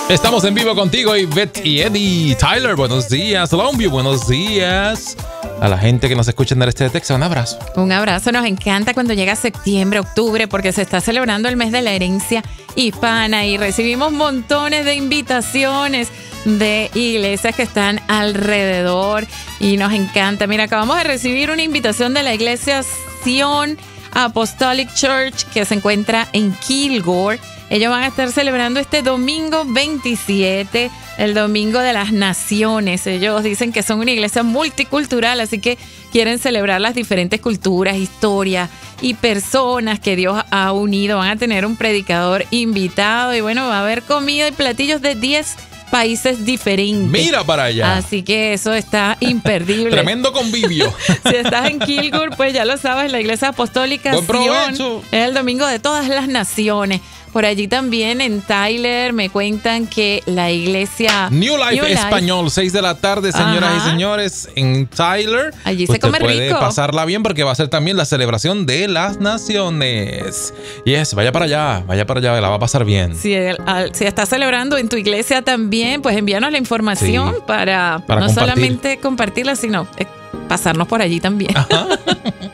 Estamos en vivo contigo, Ivette y Eddie. Tyler, buenos días. Longview, buenos días. A la gente que nos escucha en el este de Texas, un abrazo. Un abrazo. Nos encanta cuando llega septiembre, octubre, porque se está celebrando el mes de la herencia hispana y recibimos montones de invitaciones de iglesias que están alrededor y nos encanta. Mira, acabamos de recibir una invitación de la iglesia Zion Apostolic Church que se encuentra en Kilgore. Ellos van a estar celebrando este domingo 27, el Domingo de las Naciones. Ellos dicen que son una iglesia multicultural, así que quieren celebrar las diferentes culturas, historias y personas que Dios ha unido. Van a tener un predicador invitado y bueno, va a haber comida y platillos de 10 países diferentes. Mira para allá. Así que eso está imperdible. Tremendo convivio. Si estás en Kilgore, pues ya lo sabes, la iglesia apostólica Zion es el Domingo de todas las naciones. Por allí también en Tyler me cuentan que la iglesia New Life Español, 6 de la tarde, señoras y señores, en Tyler. Allí se come rico. Puede pasarla bien porque va a ser también la celebración de las naciones. Yes, vaya para allá, la va a pasar bien. Si estás celebrando en tu iglesia también, pues envíanos la información para no solamente compartirla, sino pasarnos por allí también. Ajá.